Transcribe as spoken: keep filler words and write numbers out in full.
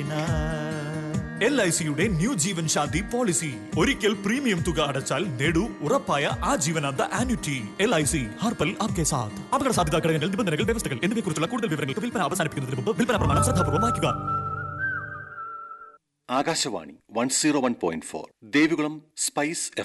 L I സിയുടെ new ജീവൻ ശാന്തി policy. ഒരിക്കൽ premium തുക അടച്ചാൽ നേടൂ ഉറപ്പായ ആജീവനാന്ത annuity. L I C ഹർപൽ Aapke സാത്ത്. അപകട സാധ്യതാ ഘടകങ്ങൾ, നിബന്ധനകൾ, വ്യവസ്ഥകൾ എന്നിവയെക്കുറിച്ചുള്ള കൂടുതൽ വിവരങ്ങൾക്ക് വിൽപ്പന അവസാനിപ്പിക്കുന്നതിന് മുമ്പ് വിൽപ്പന പ്രമാണം ശ്രദ്ധാപൂർവ്വം വായിക്കുക. Akashvani one zero one point four Devikulam spice